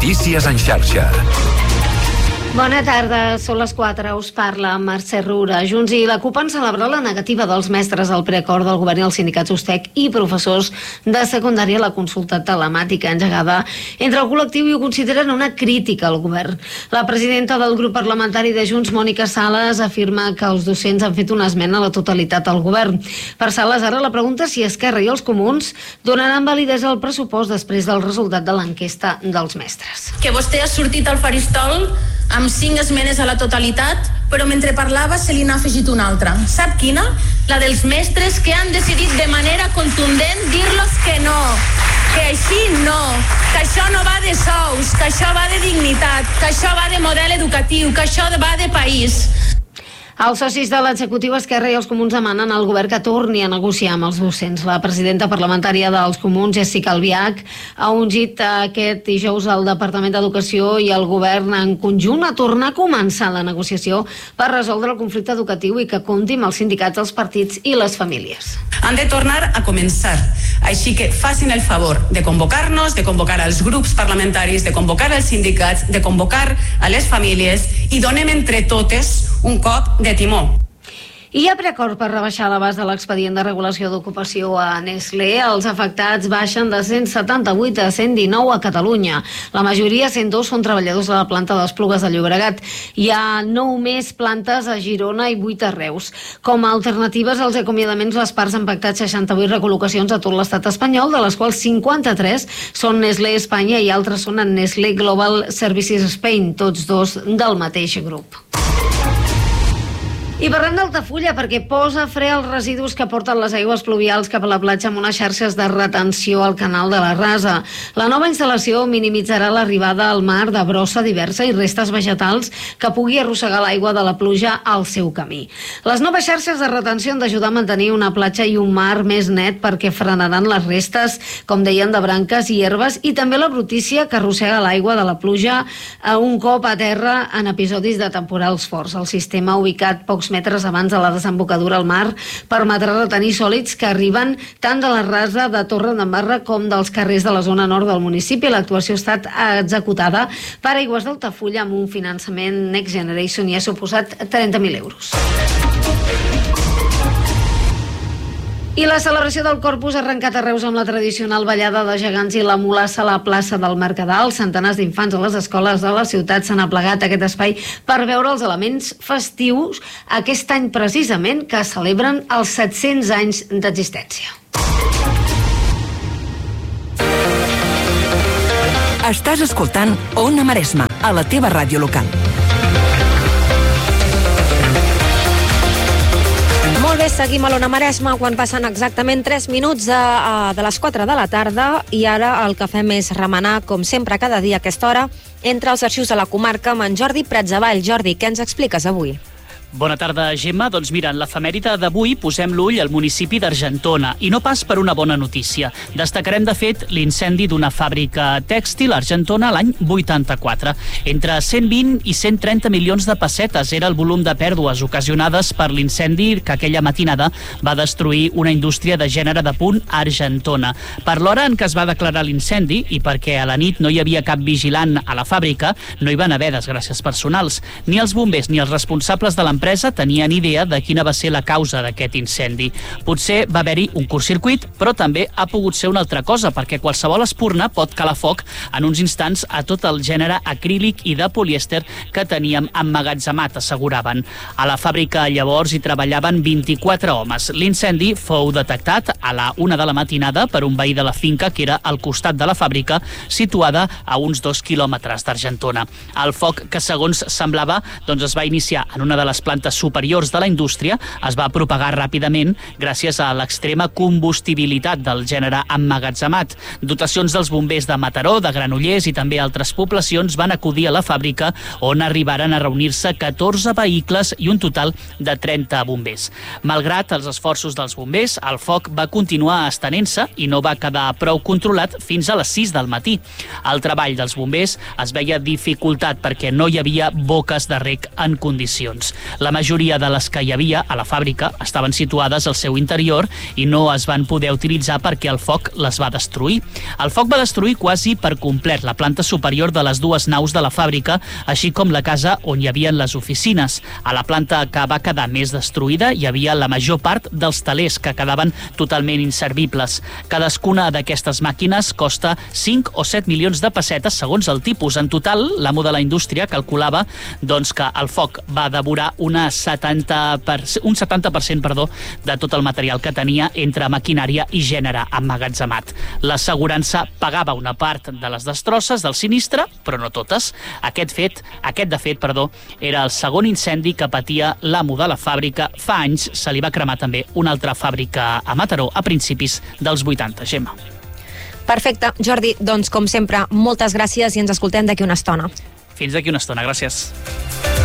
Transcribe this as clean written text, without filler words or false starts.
Notícies en xarxa. Bona tarda, són les 4, us parla Mercè Rura. Junts i la CUP han celebrat la negativa dels mestres al preacord del govern i els sindicats USTEC i professors de secundària a la consulta telemàtica engegada entre el col·lectiu i ho consideren una crítica al govern. La presidenta del grup parlamentari de Junts, Mònica Sales, afirma que els docents han fet una esmena a la totalitat al govern. Per Sales, ara la pregunta si Esquerra i els comuns donaran validesa al pressupost després del resultat de l'enquesta dels mestres. Que vostè ha sortit al faristol amb 5 esmenes a la totalitat, però mentre parlava se li n'ha afegit una altra. Sap quina? La dels mestres que han decidit de manera contundent dir-los que no, que així no, que això no va de sous, que això va de dignitat, que això va de model educatiu, que això va de país. Els socis de l'executiu Esquerra i els comuns demanen al govern que torni a negociar amb els docents. La presidenta parlamentària dels comuns, Jessica Albiach, ha ungit aquest dijous al Departament d'Educació i el govern en conjunt a tornar a començar la negociació per resoldre el conflicte educatiu i que compti amb els sindicats, els partits i les famílies. Han de tornar a començar. Així que facin el favor de convocar-nos, de convocar als grups parlamentaris, de convocar als sindicats, de convocar a les famílies i donem entre totes un cop de timó. Hi ha preacord per rebaixar l'abast de l'expedient de regulació d'ocupació a Nestlé. Els afectats baixen de 178 a 119 a Catalunya. La majoria, 102, són treballadors de la planta d'Esplugues de Llobregat. Hi ha 9 més plantes a Girona i 8 a Reus. Com a alternatives als acomiadaments, les parts han pactat 68 recol·locacions a tot l'estat espanyol, de les quals 53 són Nestlé Espanya i altres són en Nestlé Global Services Spain, tots dos del mateix grup. I parlem d'Altafulla perquè posa fre als residus que porten les aigües pluvials cap a la platja amb unes xarxes de retenció al canal de la Rasa. La nova instal·lació minimitzarà l'arribada al mar de brossa diversa i restes vegetals que pugui arrossegar l'aigua de la pluja al seu camí. Les noves xarxes de retenció han d'ajudar a mantenir una platja i un mar més net perquè frenaran les restes, com deien, de branques i herbes i també la brutícia que arrossega l'aigua de la pluja un cop a terra en episodis de temporals forts. El sistema, ubicat pocs metres abans de la desembocadura al mar, permetrà retenir sòlids que arriben tant de la Rasa de Torredembarra com dels carrers de la zona nord del municipi. L'actuació ha estat executada per Aigües d'Altafulla amb un finançament Next Generation i ha suposat 30.000 euros. I la celebració del Corpus ha arrencat a Reus amb la tradicional ballada de gegants i la mulassa a la plaça del Mercadal. Centenars d'infants a les escoles de la ciutat s'han aplegat a aquest espai per veure els elements festius aquest any precisament que celebren els 700 anys d'existència. Estàs escoltant Ona Maresma, a la teva ràdio local. Molt bé, seguim a l'Ona Maresma quan passen exactament 3 minuts de les 4 de la tarda i ara el que fem és remenar, com sempre, cada dia a aquesta hora, entre els arxius de la comarca amb en Jordi Pratzavall. Jordi, què ens expliques avui? Bona tarda, Gemma. Doncs mira, en l'efemèride d'avui posem l'ull al municipi d'Argentona i no pas per una bona notícia. Destacarem, de fet, l'incendi d'una fàbrica tèxtil a Argentona l'any 84. Entre 120 i 130 milions de pessetes era el volum de pèrdues ocasionades per l'incendi que aquella matinada va destruir una indústria de gènere de punt a Argentona. Per l'hora en què es va declarar l'incendi i perquè a la nit no hi havia cap vigilant a la fàbrica, no hi van haver desgràcies personals. Ni els bombers ni els responsables de l'empresa tenien idea de quina va ser la causa d'aquest incendi. Potser va haver-hi un curtcircuit, però també ha pogut ser una altra cosa, perquè qualsevol espurna pot calar foc en uns instants a tot el gènere acrílic i de polièster que teníem emmagatzemat, asseguraven. A la fàbrica llavors hi treballaven 24 homes. L'incendi fou detectat a la 1 de la matinada per un veí de la finca que era al costat de la fàbrica, situada a uns 2 quilòmetres d'Argentona. El foc, que segons semblava, es va iniciar en una de les plantes superiors de la indústria, es va propagar ràpidament gràcies a l'extrema combustibilitat del gènere emmagatzemat. Dotacions dels bombers de Mataró, de Granollers i també altres poblacions van acudir a la fàbrica on arribaren a reunir-se 14 vehicles i un total de 30 bombers. Malgrat els esforços dels bombers, el foc va continuar estenent-se i no va quedar prou controlat fins a les 6 del matí. El treball dels bombers es veia dificultat perquè no hi havia boques de reg en condicions. La majoria de les que hi havia a la fàbrica estaven situades al seu interior i no es van poder utilitzar perquè el foc les va destruir. El foc va destruir quasi per complet la planta superior de les dues naus de la fàbrica, així com la casa on hi havia les oficines. A la planta que va quedar més destruïda hi havia la major part dels telers que quedaven totalment inservibles. Cadascuna d'aquestes màquines costa 5 o 7 milions de pessetes segons el tipus. En total, l'amo de la indústria calculava que el foc va devorar un 70% de tot el material que tenia entre maquinària i gènere emmagatzemat. L'assegurança pagava una part de les destrosses del sinistre, però no totes. Aquest de fet, era el segon incendi que patia l'amo de la fàbrica. Fa anys se li va cremar també una altra fàbrica a Mataró a principis dels 80, Gemma. Perfecte, Jordi, doncs com sempre, moltes gràcies i ens escoltem d'aquí una estona. Fins d'aquí una estona, gràcies.